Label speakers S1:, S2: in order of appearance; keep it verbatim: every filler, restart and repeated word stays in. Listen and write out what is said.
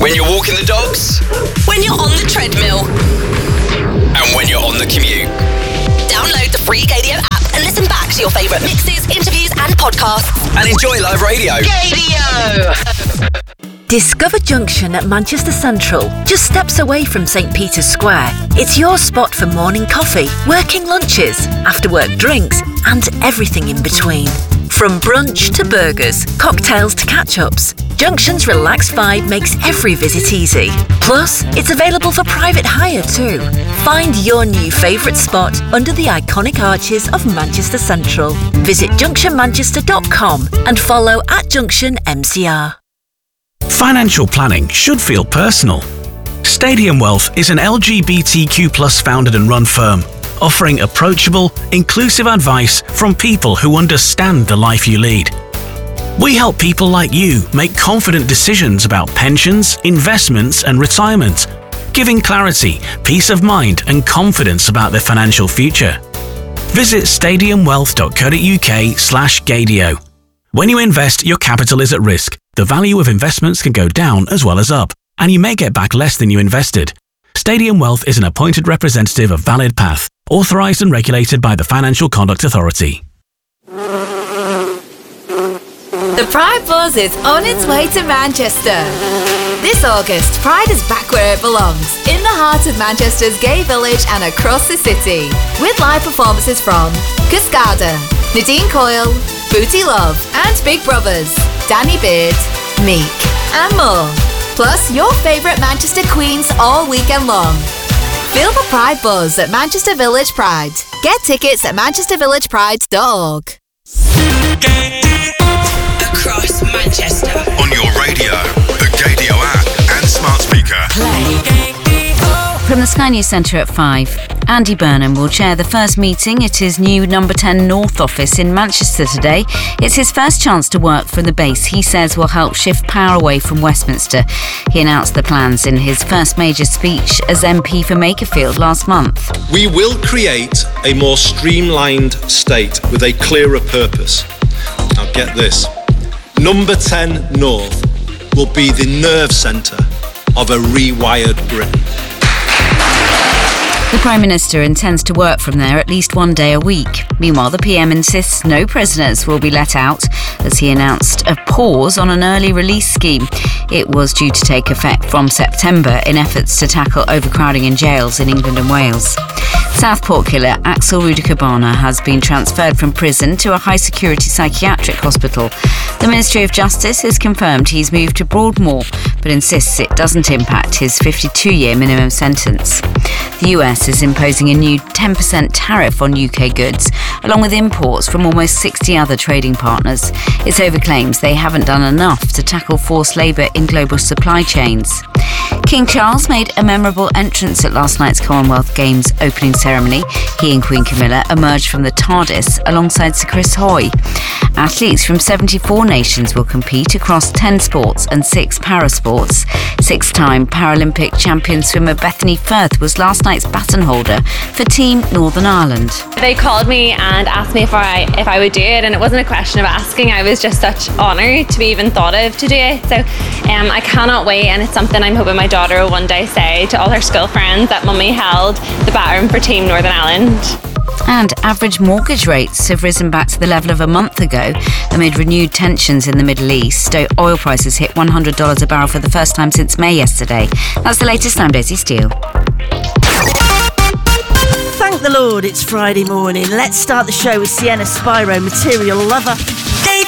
S1: When you're walking the dogs.
S2: When you're on the treadmill.
S1: And when you're on the commute.
S2: Download the free Gadio app and listen back to your favourite mixes, interviews and podcasts.
S1: And enjoy live radio.
S2: Gadio!
S3: Discover Junction at Manchester Central, just steps away from St Peter's Square. It's your spot for morning coffee, working lunches, after-work drinks, and everything in between. From brunch to burgers, cocktails to catch-ups, Junction's relaxed vibe makes every visit easy. Plus, it's available for private hire too. Find your new favourite spot under the iconic arches of Manchester Central. Visit junction manchester dot com and follow at Junction M C R.
S4: Financial planning should feel personal. Stadium Wealth is an L G B T Q plus founded and run firm, offering approachable, inclusive advice from people who understand the life you lead. We help people like you make confident decisions about pensions, investments and retirement, giving clarity, peace of mind and confidence about their financial future. Visit stadium wealth dot co dot uk slash gadio. When you invest, your capital is at risk. The value of investments can go down as well as up, and you may get back less than you invested. Stadium Wealth is an appointed representative of Valid Path, authorised and regulated by the Financial Conduct Authority.
S5: The Pride Buzz is on its way to Manchester. This August, Pride is back where it belongs, in the heart of Manchester's gay village and across the city. With live performances from Cascada, Nadine Coyle, Booty Love and Big Brothers, Danny Beard, Meek and more. Plus your favourite Manchester queens all weekend long. Feel the Pride Buzz at Manchester Village Pride. Get tickets at manchester village pride dot org.
S2: Across Manchester.
S6: On your radio, the Gadio app and smart speaker.
S2: Play.
S7: From the Sky News Centre at five, Andy Burnham will chair the first meeting at his new Number ten North office in Manchester today. It's his first chance to work from the base he says will help shift power away from Westminster. He announced the plans in his first major speech as M P for Makerfield last month.
S8: We will create a more streamlined state with a clearer purpose. Now get this. Number ten North will be the nerve centre of a rewired Britain.
S7: The Prime Minister intends to work from there at least one day a week. Meanwhile, the P M insists no prisoners will be let out as he announced a pause on an early release scheme. It was due to take effect from September in efforts to tackle overcrowding in jails in England and Wales. Southport killer Axel Rudikabana has been transferred from prison to a high-security psychiatric hospital. The Ministry of Justice has confirmed he's moved to Broadmoor, but insists it doesn't impact his fifty-two-year minimum sentence. The U S is imposing a new ten percent tariff on U K goods, along with imports from almost sixty other trading partners. It's over claims they haven't done enough to tackle forced labour in global supply chains. King Charles made a memorable entrance at last night's Commonwealth Games opening ceremony. He and Queen Camilla emerged from the TARDIS alongside Sir Chris Hoy. Athletes from seventy-four nations will compete across ten sports and six parasports. Six-time Paralympic champion swimmer Bethany Firth was last night's baton holder for Team Northern Ireland.
S9: They called me and asked me if I if I would do it, and it wasn't a question of asking. I was just such honoured to be even thought of to do it. So um, I cannot wait, and it's something I'm hoping my daughter will one day say to all her school friends that Mummy held the baton for Team Northern Ireland.
S7: And average mortgage rates have risen back to the level of a month ago amid renewed tensions in the Middle East. Oil prices hit one hundred dollars a barrel for the first time since May yesterday. That's the latest. I'm Daisy Steele.
S10: Thank the Lord it's Friday morning. Let's start the show with Sienna Spyro, Material Lover.